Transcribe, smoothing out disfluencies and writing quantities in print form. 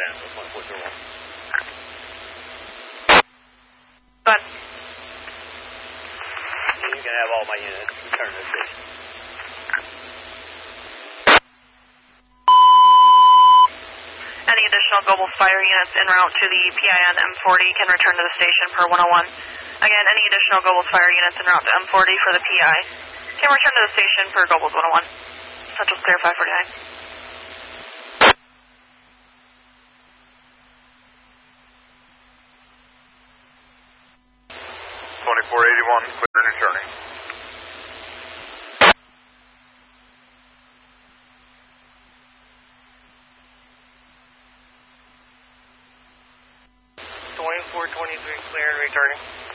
San Francisco 2401. Go ahead. You can have all my units return to the station. Any additional Goebbels fire units en route to the PIN M40 can return to the station per 101. Again, any additional Goebbels fire units en route to M40 for the PI can return to the station per Goebbels 101. Central's clear 549. 2481, clear and returning. Clear and returning.